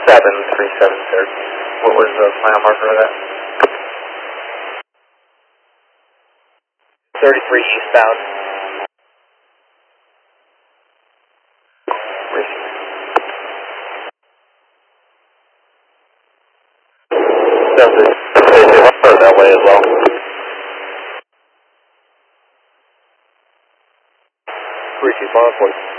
737, sir. What was the mile marker of that? 33 eastbound. That way as well. 325,